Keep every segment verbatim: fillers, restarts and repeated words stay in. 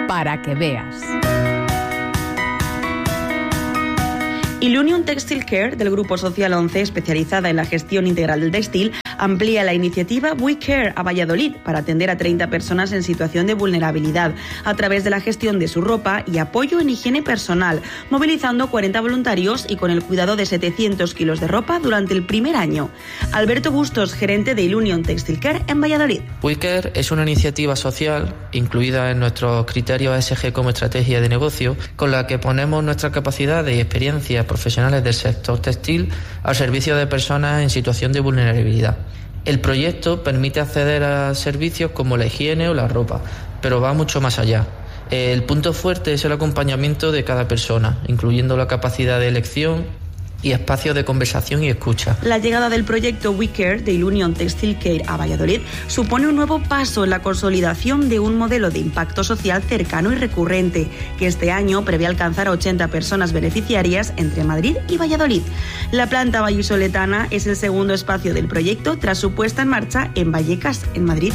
para que veas. Ilunion Textile Care, del Grupo Social once, especializada en la gestión integral del textil, amplía la iniciativa We Care a Valladolid para atender a treinta personas en situación de vulnerabilidad a través de la gestión de su ropa y apoyo en higiene personal, movilizando cuarenta voluntarios y con el cuidado de setecientos kilos de ropa durante el primer año. Alberto Bustos, gerente de Ilunion Textile Care en Valladolid. We Care es una iniciativa social incluida en nuestros criterios E S G como estrategia de negocio, con la que ponemos nuestras capacidades y experiencias profesionales del sector textil al servicio de personas en situación de vulnerabilidad. El proyecto permite acceder a servicios como la higiene o la ropa, pero va mucho más allá. El punto fuerte es el acompañamiento de cada persona, incluyendo la capacidad de elección y espacios de conversación y escucha. La llegada del proyecto We Care de Ilunion Textile Care a Valladolid supone un nuevo paso en la consolidación de un modelo de impacto social cercano y recurrente, que este año prevé alcanzar a ochenta personas beneficiarias entre Madrid y Valladolid. La planta vallisoletana es el segundo espacio del proyecto tras su puesta en marcha en Vallecas, en Madrid.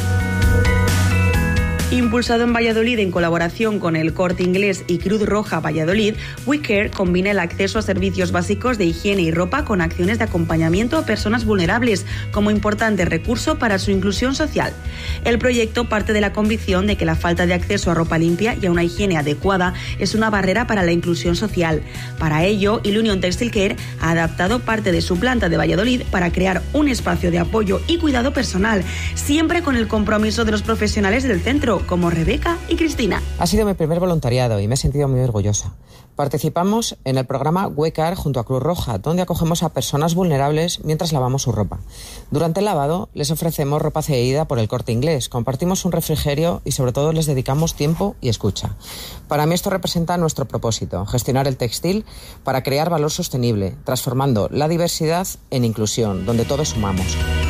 Impulsado en Valladolid en colaboración con el Corte Inglés y Cruz Roja Valladolid, We Care combina el acceso a servicios básicos de higiene y ropa con acciones de acompañamiento a personas vulnerables como importante recurso para su inclusión social. El proyecto parte de la convicción de que la falta de acceso a ropa limpia y a una higiene adecuada es una barrera para la inclusión social. Para ello, Ilunion Textile Care ha adaptado parte de su planta de Valladolid para crear un espacio de apoyo y cuidado personal, siempre con el compromiso de los profesionales del centro, como Rebeca y Cristina. Ha sido mi primer voluntariado y me he sentido muy orgullosa. Participamos en el programa We Care junto a Cruz Roja, donde acogemos a personas vulnerables mientras lavamos su ropa. Durante el lavado les ofrecemos ropa cedida por el Corte Inglés, compartimos un refrigerio y sobre todo les dedicamos tiempo y escucha. Para mí esto representa nuestro propósito, gestionar el textil para crear valor sostenible, transformando la diversidad en inclusión, donde todos sumamos.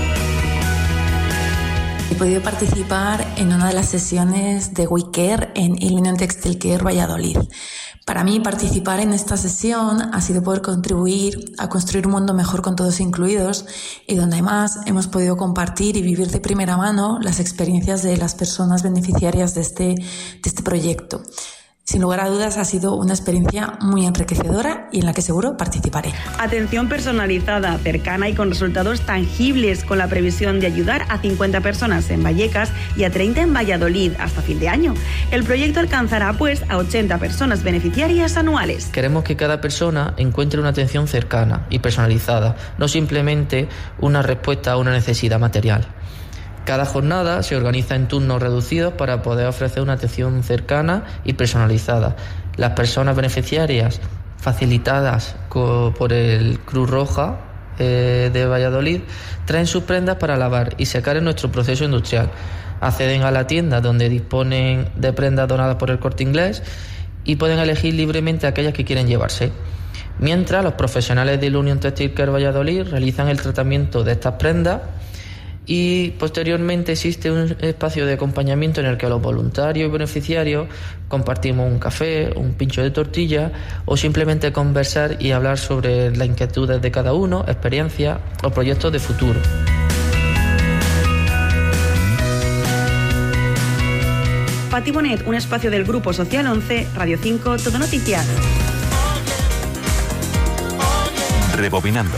He podido participar en una de las sesiones de We Care en Ilunion Textile Care Valladolid. Para mí, participar en esta sesión ha sido poder contribuir a construir un mundo mejor con todos incluidos y donde además hemos podido compartir y vivir de primera mano las experiencias de las personas beneficiarias de este, de este proyecto. Sin lugar a dudas ha sido una experiencia muy enriquecedora y en la que seguro participaré. Atención personalizada, cercana y con resultados tangibles, con la previsión de ayudar a cincuenta personas en Vallecas y a treinta en Valladolid hasta fin de año. El proyecto alcanzará pues a ochenta personas beneficiarias anuales. Queremos que cada persona encuentre una atención cercana y personalizada, no simplemente una respuesta a una necesidad material. Cada jornada se organiza en turnos reducidos para poder ofrecer una atención cercana y personalizada. Las personas beneficiarias facilitadas por el Cruz Roja eh, de Valladolid traen sus prendas para lavar y secar en nuestro proceso industrial. Acceden a la tienda donde disponen de prendas donadas por el Corte Inglés y pueden elegir libremente aquellas que quieren llevarse. Mientras, los profesionales de Ilunion Textile Care Valladolid realizan el tratamiento de estas prendas y posteriormente existe un espacio de acompañamiento en el que los voluntarios y beneficiarios compartimos un café, un pincho de tortilla o simplemente conversar y hablar sobre las inquietudes de cada uno, experiencias o proyectos de futuro. Pati Bonet, un espacio del Grupo Social once, Radio cinco, Todo Noticias. Rebobinando.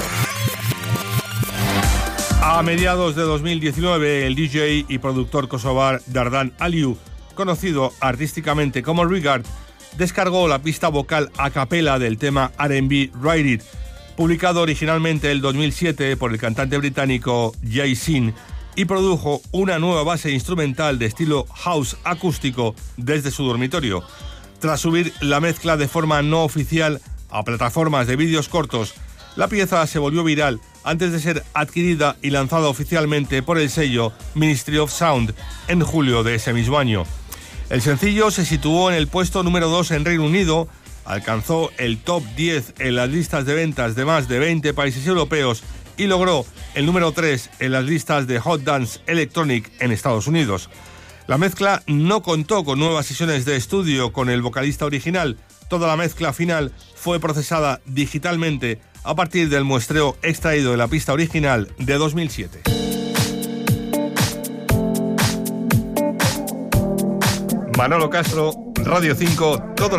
A mediados de dos mil diecinueve, el D J y productor kosovar Dardan Aliu, conocido artísticamente como Regard, descargó la pista vocal a capela del tema R and B Ride It, publicado originalmente el dos mil siete por el cantante británico Jay Sean, y produjo una nueva base instrumental de estilo house acústico desde su dormitorio. Tras subir la mezcla de forma no oficial a plataformas de vídeos cortos, la pieza se volvió viral antes de ser adquirida y lanzada oficialmente por el sello Ministry of Sound en julio de ese mismo año. El sencillo se situó en el puesto número dos en Reino Unido, alcanzó el top diez en las listas de ventas de más de veinte países europeos y logró el número tres en las listas de Hot Dance Electronic en Estados Unidos. La mezcla no contó con nuevas sesiones de estudio con el vocalista original. Toda la mezcla final fue procesada digitalmente a partir del muestreo extraído de la pista original de dos mil siete. Manolo Castro, Radio cinco, todo